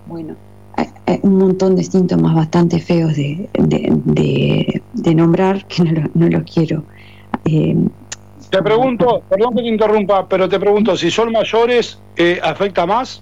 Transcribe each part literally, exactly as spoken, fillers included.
bueno, hay, hay un montón de síntomas bastante feos de, de, de, de nombrar que no, lo, no los quiero. Eh, te pregunto, perdón que te interrumpa, pero te pregunto, si son mayores, eh, ¿afecta más?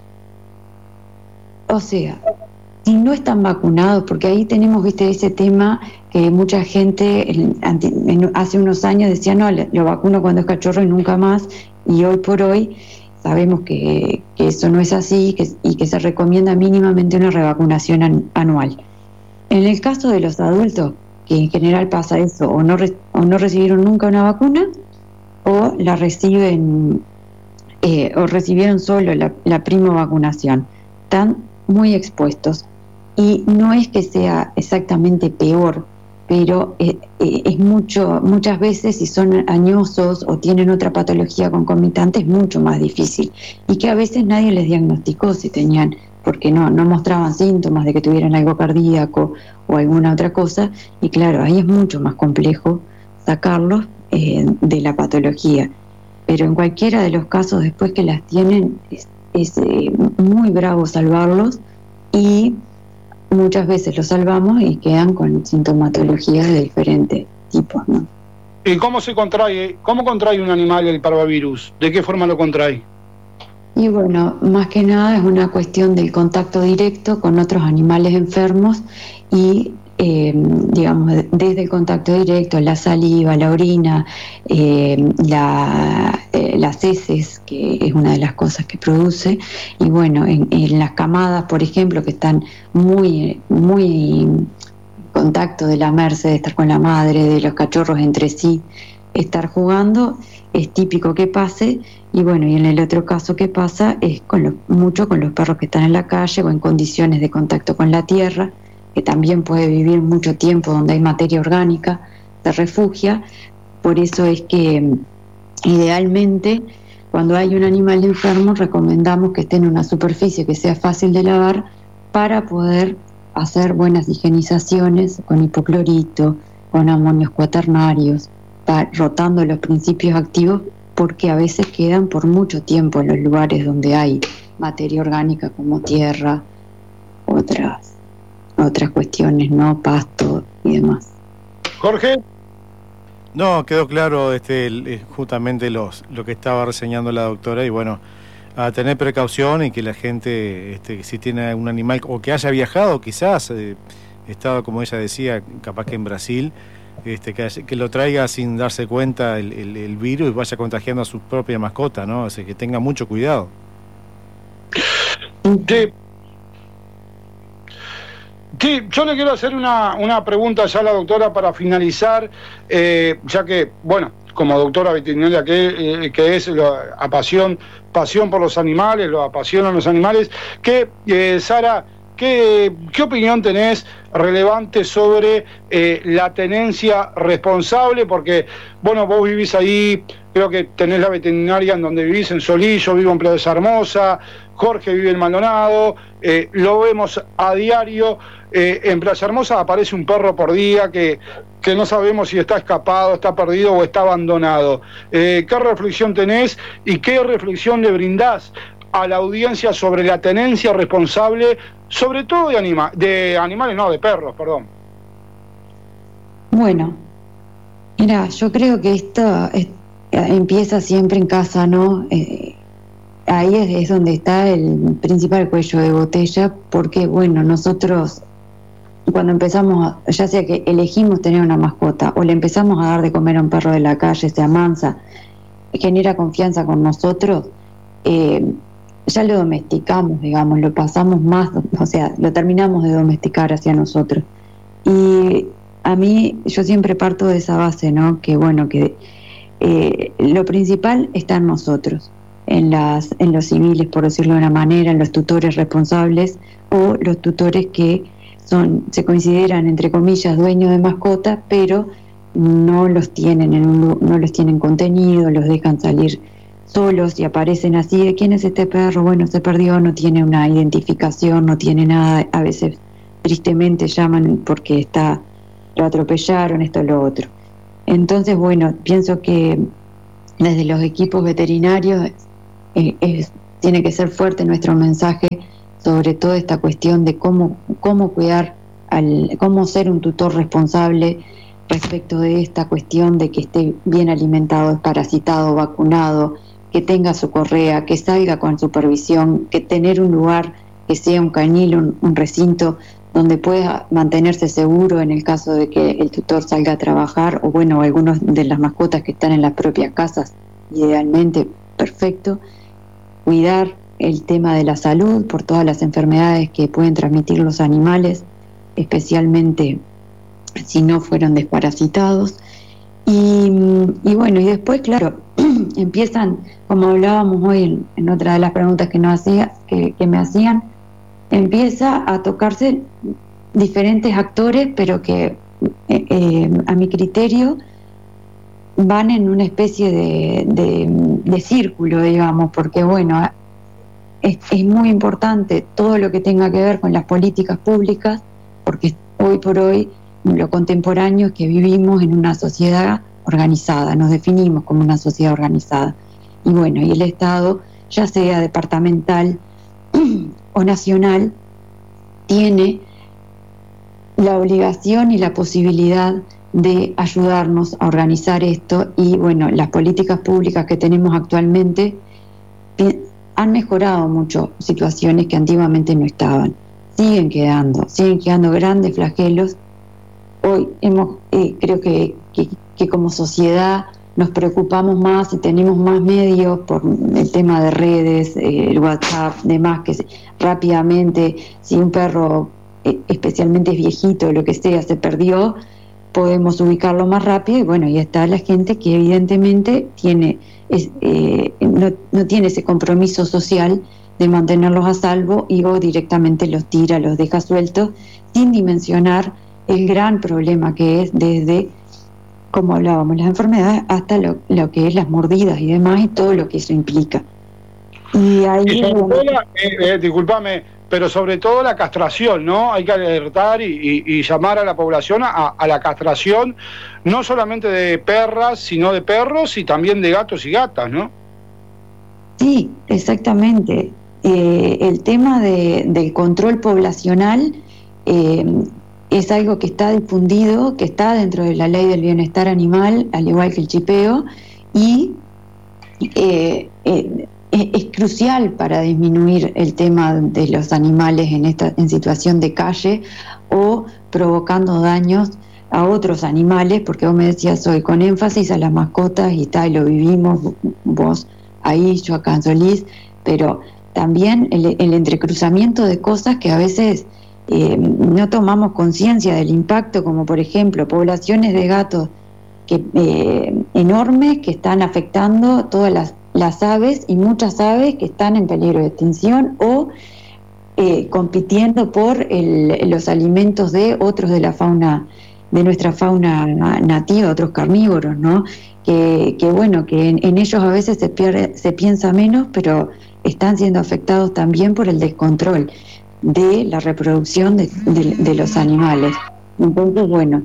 O sea, si no están vacunados, porque ahí tenemos, viste, ese tema que mucha gente en, en, hace unos años decía, no, lo vacuno cuando es cachorro y nunca más, y hoy por hoy sabemos que, que eso no es así que, y que se recomienda mínimamente una revacunación an, anual. En el caso de los adultos, que en general pasa eso, o no, re, o no recibieron nunca una vacuna, o la reciben, eh, o recibieron solo la, la primo vacunación, están muy expuestos. Y no es que sea exactamente peor, pero eh, eh, es mucho, muchas veces si son añosos o tienen otra patología concomitante es mucho más difícil, y que a veces nadie les diagnosticó si tenían, porque no, no mostraban síntomas de que tuvieran algo cardíaco o alguna otra cosa, y claro, ahí es mucho más complejo sacarlos eh, de la patología. Pero en cualquiera de los casos después que las tienen es, es eh, muy bravo salvarlos, y muchas veces los salvamos y quedan con sintomatologías de diferentes tipos, ¿no? ¿Y cómo se contrae, cómo contrae un animal el parvovirus? ¿De qué forma lo contrae? Y bueno, más que nada es una cuestión del contacto directo con otros animales enfermos y, eh, digamos, desde el contacto directo, la saliva, la orina, eh, la, eh, las heces, que es una de las cosas que produce, y bueno, en, en las camadas, por ejemplo, que están muy, muy en contacto de lamerse, de estar con la madre, de los cachorros entre sí, estar jugando, es típico que pase. Y bueno, y en el otro caso que pasa es con los, mucho con los perros que están en la calle o en condiciones de contacto con la tierra, que también puede vivir mucho tiempo donde hay materia orgánica, se refugia. Por eso es que idealmente cuando hay un animal enfermo recomendamos que esté en una superficie que sea fácil de lavar para poder hacer buenas higienizaciones con hipoclorito, con amonios cuaternarios, rotando los principios activos, porque a veces quedan por mucho tiempo en los lugares donde hay materia orgánica como tierra, otras otras cuestiones, ¿no? Pasto y demás. Jorge. No, quedó claro este justamente los lo que estaba reseñando la doctora, y bueno, a tener precaución y que la gente, este, si tiene un animal o que haya viajado, quizás eh, estado, como ella decía, capaz que en Brasil, este, que, que lo traiga sin darse cuenta el, el, el virus y vaya contagiando a su propia mascota, ¿no? O sea, que tenga mucho cuidado. Sí. Sí, yo le quiero hacer una, una pregunta ya a la doctora para finalizar, eh, ya que, bueno, como doctora veterinaria que, eh, que es, lo, apasión, pasión por los animales, lo apasionan los animales, que, eh, Sara, ¿qué, ¿qué opinión tenés relevante sobre eh, la tenencia responsable? Porque, bueno, vos vivís ahí, creo que tenés la veterinaria en donde vivís, en Solís, yo vivo en Plaza Hermosa, Jorge vive en Maldonado, eh, lo vemos a diario. Eh, en Playa Hermosa aparece un perro por día que, que no sabemos si está escapado, está perdido o está abandonado. Eh, ¿Qué reflexión tenés y qué reflexión le brindás a la audiencia sobre la tenencia responsable, sobre todo de, anima de animales, no, de perros, perdón? Bueno, mira, yo creo que esto es, empieza siempre en casa, ¿no? Eh, ahí es, es donde está el principal cuello de botella, porque, bueno, nosotros cuando empezamos, a, ya sea que elegimos tener una mascota o le empezamos a dar de comer a un perro de la calle, se amansa, genera confianza con nosotros, eh, ya lo domesticamos, digamos, lo pasamos más, o sea, lo terminamos de domesticar hacia nosotros. Y a mí, yo siempre parto de esa base, ¿no? Que bueno, que eh, lo principal está en nosotros, en las, en los civiles, por decirlo de una manera, en los tutores responsables o los tutores que son, se consideran entre comillas dueños de mascotas, pero no los tienen en un, no los tienen contenido, los dejan salir solos y aparecen así, ¿de quién es este perro? Bueno, se perdió, no tiene una identificación, no tiene nada, a veces tristemente llaman porque está, lo atropellaron, esto, lo otro. Entonces, bueno, pienso que desde los equipos veterinarios eh, es, tiene que ser fuerte nuestro mensaje sobre todo esta cuestión de cómo, cómo cuidar, al, cómo ser un tutor responsable respecto de esta cuestión de que esté bien alimentado, desparasitado, vacunado, que tenga su correa, que salga con supervisión, que tener un lugar que sea un canil, un, un recinto donde pueda mantenerse seguro en el caso de que el tutor salga a trabajar, o bueno, algunos de las mascotas que están en las propias casas, idealmente, perfecto. Cuidar el tema de la salud por todas las enfermedades que pueden transmitir los animales, especialmente si no fueron desparasitados. Y, y bueno, y después, claro, empiezan, como hablábamos hoy en, en otra de las preguntas que, nos hacía, que, que me hacían, empieza a tocarse diferentes actores, pero que eh, eh, a mi criterio van en una especie de, de, de círculo, digamos, porque bueno, es, es muy importante todo lo que tenga que ver con las políticas públicas, porque hoy por hoy lo contemporáneo es que vivimos en una sociedad organizada, nos definimos como una sociedad organizada. Y bueno, y el Estado, ya sea departamental o nacional, tiene la obligación y la posibilidad de ayudarnos a organizar esto. Y bueno, las políticas públicas que tenemos actualmente han mejorado mucho situaciones que antiguamente no estaban. Siguen quedando, siguen quedando grandes flagelos. Hoy hemos, eh, creo que, que, que como sociedad nos preocupamos más y tenemos más medios por el tema de redes, eh, el WhatsApp, demás, que se, rápidamente, si un perro eh, especialmente es viejito o lo que sea, se perdió, podemos ubicarlo más rápido. Y bueno, y está la gente que evidentemente tiene es, eh, no, no tiene ese compromiso social de mantenerlos a salvo, y o directamente los tira, los deja sueltos, sin dimensionar el gran problema que es desde, como hablábamos, las enfermedades hasta lo, lo que es las mordidas y demás, y todo lo que eso implica. Y ahí y sobre todo la, eh, eh, discúlpame, pero sobre todo la castración, ¿no? Hay que alertar y, y, y llamar a la población a, a la castración, no solamente de perras, sino de perros y también de gatos y gatas, ¿no? Sí, exactamente. Eh, el tema de, del control poblacional eh, es algo que está difundido, que está dentro de la ley del bienestar animal, al igual que el chipeo, y eh, eh, es, es crucial para disminuir el tema de los animales en, esta, en situación de calle o provocando daños a otros animales, porque vos me decías hoy con énfasis a las mascotas, y tal, lo vivimos vos ahí, yo acá en Solís, pero también el, el entrecruzamiento de cosas que a veces eh, no tomamos conciencia del impacto, como por ejemplo poblaciones de gatos que, eh, enormes que están afectando todas las, las aves, y muchas aves que están en peligro de extinción o eh, compitiendo por el, los alimentos de otros de la fauna, de nuestra fauna nativa, otros carnívoros, ¿no? Que, que bueno, que en, en ellos a veces se, pierde, se piensa menos, pero están siendo afectados también por el descontrol de la reproducción de, de, de los animales. Entonces, bueno,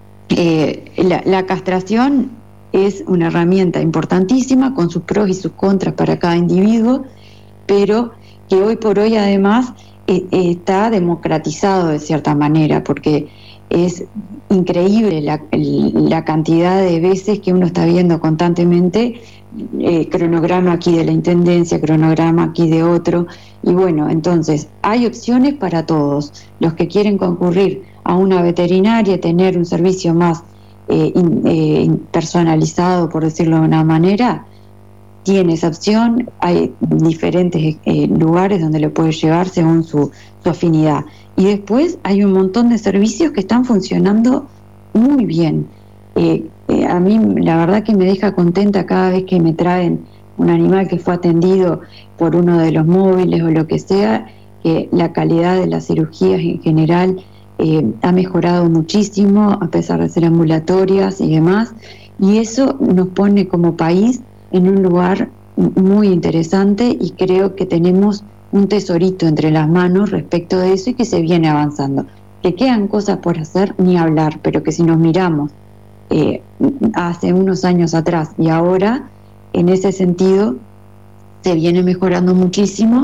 eh, la, la castración es una herramienta importantísima, con sus pros y sus contras para cada individuo, pero que hoy por hoy además eh, está democratizado de cierta manera, porque es increíble la, la cantidad de veces que uno está viendo constantemente eh, cronograma aquí de la Intendencia, cronograma aquí de otro, y bueno, entonces hay opciones para todos. Los que quieren concurrir a una veterinaria, tener un servicio más eh, in, eh, personalizado, por decirlo de una manera, tiene esa opción. Hay diferentes eh, lugares donde lo puede llevar según su, su afinidad. Y después hay un montón de servicios que están funcionando muy bien. Eh, eh, a mí la verdad que me deja contenta cada vez que me traen un animal que fue atendido por uno de los móviles o lo que sea, que la calidad de las cirugías en general eh, ha mejorado muchísimo, a pesar de ser ambulatorias y demás, y eso nos pone como país en un lugar muy interesante, y creo que tenemos un tesorito entre las manos respecto de eso, y que se viene avanzando. Que quedan cosas por hacer, ni hablar, pero que si nos miramos eh, hace unos años atrás y ahora, en ese sentido se viene mejorando muchísimo,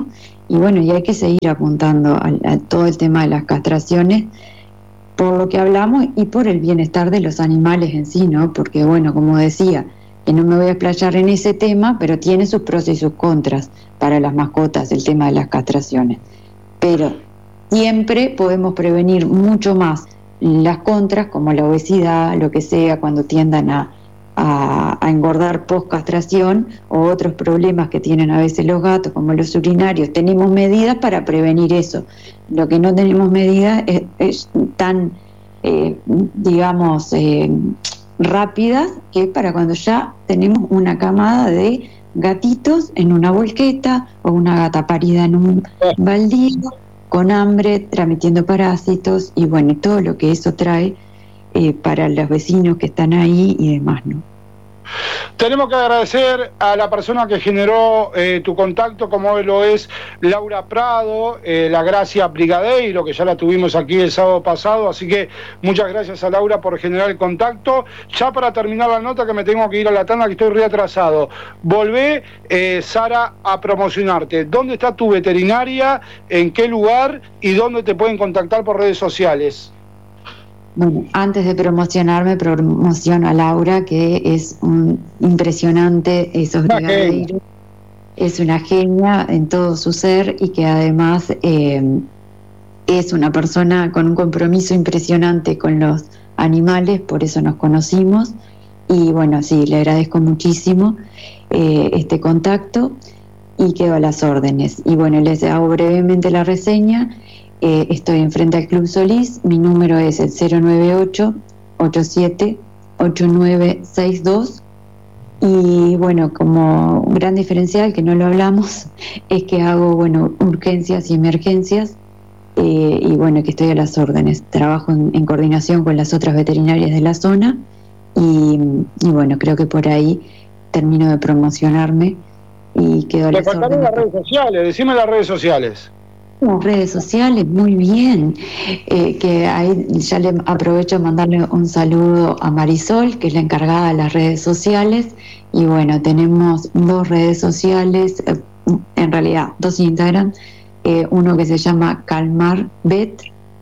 y bueno, y hay que seguir apuntando a, a todo el tema de las castraciones, por lo que hablamos y por el bienestar de los animales en sí, ¿no? Porque bueno, como decía, que no me voy a explayar en ese tema, pero tiene sus pros y sus contras para las mascotas, el tema de las castraciones. Pero siempre podemos prevenir mucho más las contras, como la obesidad, lo que sea, cuando tiendan a, a, a engordar post-castración, o otros problemas que tienen a veces los gatos, como los urinarios. Tenemos medidas para prevenir eso. Lo que no tenemos medidas es, es tan, eh, digamos, eh, rápidas, que es para cuando ya tenemos una camada de gatitos en una volqueta o una gata parida en un baldío, con hambre, transmitiendo parásitos y bueno, todo lo que eso trae eh, para los vecinos que están ahí y demás, ¿no? Tenemos que agradecer a la persona que generó eh, tu contacto, como lo es Laura Prado, eh, la Gracia Brigadeiro, que ya la tuvimos aquí el sábado pasado, así que muchas gracias a Laura por generar el contacto. Ya para terminar la nota, que me tengo que ir a la tanda, que estoy reatrasado. Volvé, eh, Sara, a promocionarte. ¿Dónde está tu veterinaria? ¿En qué lugar? ¿Y dónde te pueden contactar por redes sociales? Bueno, antes de promocionarme, promociono a Laura, que es un impresionante, esos brigadeiros, es una genia en todo su ser y que además eh, es una persona con un compromiso impresionante con los animales, por eso nos conocimos. Y bueno, sí, le agradezco muchísimo eh, este contacto y quedo a las órdenes. Y bueno, les hago brevemente la reseña. Eh, estoy enfrente al Club Solís, mi número es el cero nueve ocho, ocho siete, ocho nueve seis dos y bueno, como un gran diferencial, que no lo hablamos, es que hago, bueno, urgencias y emergencias eh, y bueno, que estoy a las órdenes. Trabajo en, en coordinación con las otras veterinarias de la zona y, y bueno, creo que por ahí termino de promocionarme y quedo a las órdenes. Te las redes sociales, decime las redes sociales. Redes sociales, muy bien, eh, que ahí ya le aprovecho a mandarle un saludo a Marisol, que es la encargada de las redes sociales, y bueno, tenemos dos redes sociales, eh, en realidad dos Instagram, eh, uno que se llama Calmar Vet,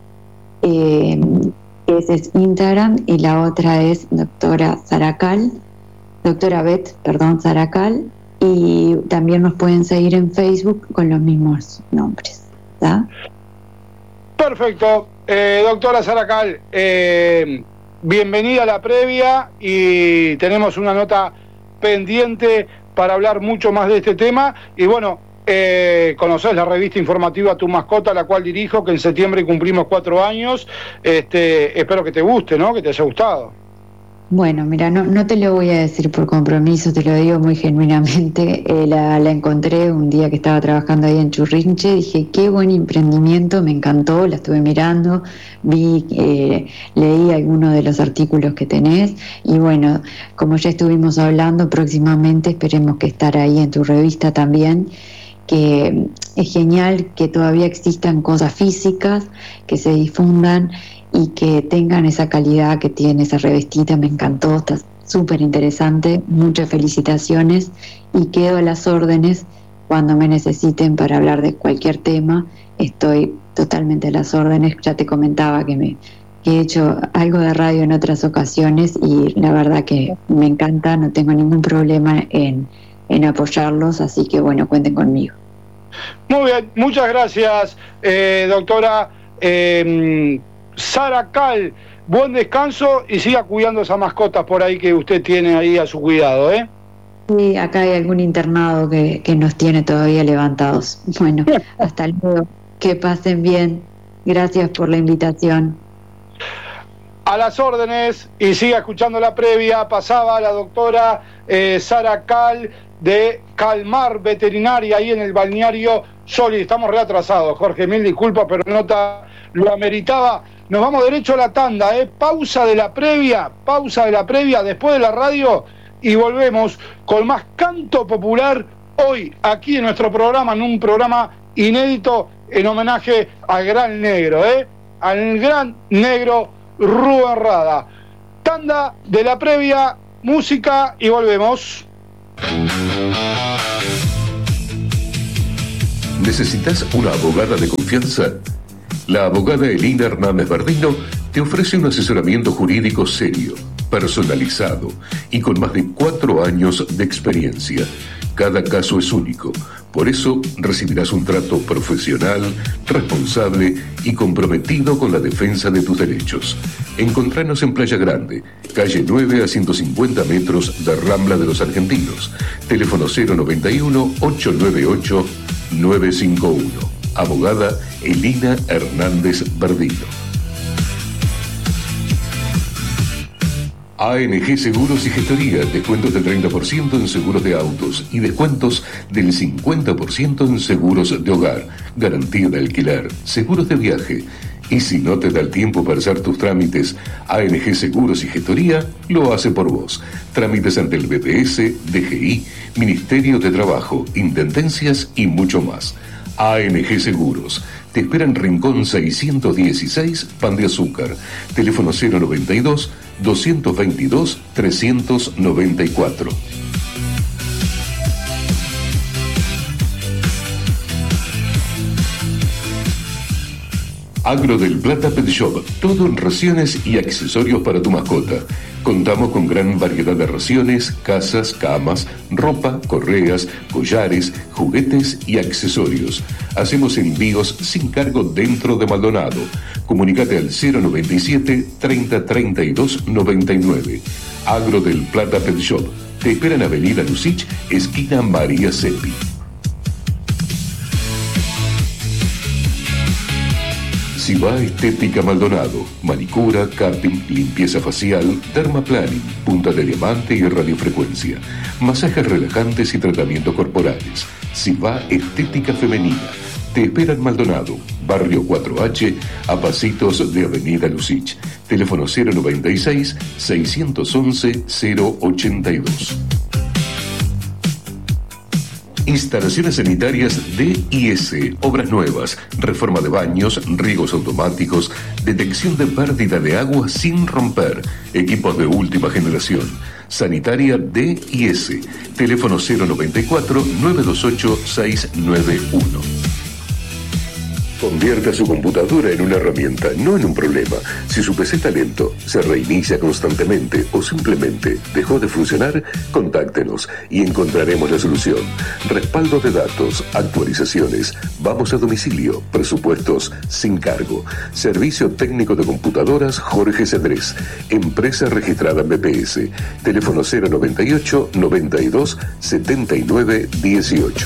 eh, ese es Instagram, y la otra es doctora Saracal, doctora Vet, perdón, Saracal, y también nos pueden seguir en Facebook con los mismos nombres. ¿Da? Perfecto, eh, doctora Saracal, eh, bienvenida a la previa y tenemos una nota pendiente para hablar mucho más de este tema. Y bueno, eh, conocés la revista informativa Tu Mascota, la cual dirijo, que en septiembre cumplimos cuatro años. Este, espero que te guste, ¿no? Que te haya gustado. Bueno, mira, no, no te lo voy a decir por compromiso, te lo digo muy genuinamente. Eh, la, la encontré un día que estaba trabajando ahí en Churrinche, dije, qué buen emprendimiento, me encantó, la estuve mirando, vi, eh, leí algunos de los artículos que tenés y bueno, como ya estuvimos hablando, próximamente esperemos que estar ahí en tu revista también, que es genial que todavía existan cosas físicas, que se difundan y que tengan esa calidad que tiene esa revistita. Me encantó, está súper interesante, muchas felicitaciones y quedo a las órdenes cuando me necesiten para hablar de cualquier tema. Estoy totalmente a las órdenes. Ya te comentaba que me que he hecho algo de radio en otras ocasiones y la verdad que me encanta, no tengo ningún problema en, en apoyarlos, así que bueno, cuenten conmigo. Muy bien, muchas gracias, eh, doctora eh, Saracal. Buen descanso y siga cuidando esas mascotas por ahí que usted tiene ahí a su cuidado, ¿eh? Sí, acá hay algún internado que, que nos tiene todavía levantados. Bueno, hasta luego, que pasen bien. Gracias por la invitación. A las órdenes, y siga escuchando la previa. Pasaba la doctora eh, Saracal de Calmar Veterinaria ahí en el balneario Solís. Estamos reatrasados, Jorge, mil disculpas, pero la nota lo ameritaba. Nos vamos derecho a la tanda, ¿eh? Pausa de la previa, pausa de la previa después de la radio y volvemos con más canto popular hoy aquí en nuestro programa, en un programa inédito en homenaje al gran negro, ¿eh? Al gran negro Rubén Rada. Tanda de la previa, música y volvemos. ¿Necesitas una abogada de confianza? La abogada Elina Hernández Bardino te ofrece un asesoramiento jurídico serio, personalizado y con más de cuatro años de experiencia. Cada caso es único, por eso recibirás un trato profesional, responsable y comprometido con la defensa de tus derechos. Encontranos en Playa Grande, calle nueve a ciento cincuenta metros de Rambla de los Argentinos. Teléfono cero noventa y uno, ochocientos noventa y ocho, nueve cinco uno. Abogada Elina Hernández Bardino. A N G Seguros y Gestoría, descuentos del treinta por ciento en seguros de autos y descuentos del cincuenta por ciento en seguros de hogar, garantía de alquiler, seguros de viaje. Y si no te da el tiempo para hacer tus trámites, A N G Seguros y Gestoría lo hace por vos. Trámites ante el B P S, D G I, Ministerio de Trabajo, Intendencias y mucho más. A N G Seguros. Te espera en Rincón seiscientos dieciséis, Pan de Azúcar. Teléfono cero noventa y dos, doscientos veintidós, trescientos noventa y cuatro. Agro del Plata Pet Shop, todo en raciones y accesorios para tu mascota. Contamos con gran variedad de raciones, casas, camas, ropa, correas, collares, juguetes y accesorios. Hacemos envíos sin cargo dentro de Maldonado. Comunícate al cero noventa y siete, treinta, treinta y dos, noventa y nueve. Agro del Plata Pet Shop. Te espera en Avenida Lucich, esquina María Seppi. Siva Estética Maldonado, manicura, capping, limpieza facial, dermaplaning, punta de diamante y radiofrecuencia, masajes relajantes y tratamientos corporales. Siva Estética Femenina. Te espera en Maldonado, barrio cuatro H, a pasitos de Avenida Lucich. Teléfono cero noventa y seis, seiscientos once, cero ochenta y dos. Instalaciones sanitarias D I S, obras nuevas, reforma de baños, riegos automáticos, detección de pérdida de agua sin romper, equipos de última generación. Sanitaria D I S, teléfono cero noventa y cuatro, nueve dos ocho, seis nueve uno. Convierta su computadora en una herramienta, no en un problema. Si su P C está lento, se reinicia constantemente o simplemente dejó de funcionar, contáctenos y encontraremos la solución. Respaldo de datos, actualizaciones, vamos a domicilio, presupuestos sin cargo. Servicio técnico de computadoras Jorge Cedrés, empresa registrada en B P S. Teléfono cero noventa y ocho, noventa y dos, setenta y nueve, dieciocho.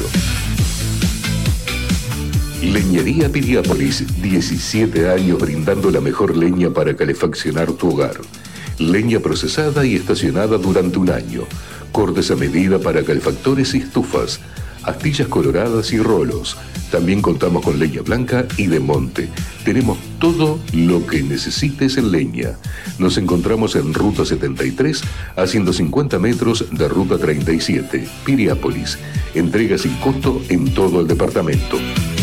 Leñería Piriápolis, diecisiete años brindando la mejor leña para calefaccionar tu hogar. Leña procesada y estacionada durante un año. Cortes a medida para calefactores y estufas. Astillas coloradas y rolos. También contamos con leña blanca y de monte. Tenemos todo lo que necesites en leña. Nos encontramos en Ruta setenta y tres a ciento cincuenta metros de Ruta treinta y siete, Piriápolis. Entrega sin costo en todo el departamento.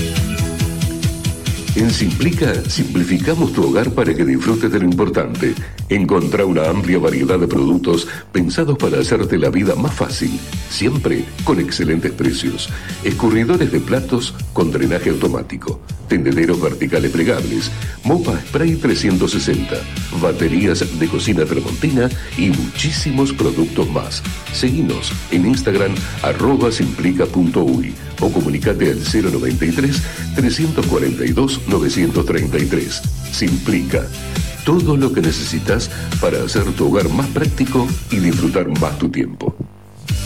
En Simplica, simplificamos tu hogar para que disfrutes de lo importante. Encontrá una amplia variedad de productos pensados para hacerte la vida más fácil, siempre con excelentes precios. Escurridores de platos con drenaje automático, tendederos verticales plegables, mopa spray trescientos sesenta, baterías de cocina tramontina y muchísimos productos más. Seguinos en Instagram, arroba simplica punto uy o comunicate al cero noventa y tres, trescientos cuarenta y dos, novecientos treinta y tres. Simplica. Todo lo que necesitas para hacer tu hogar más práctico y disfrutar más tu tiempo.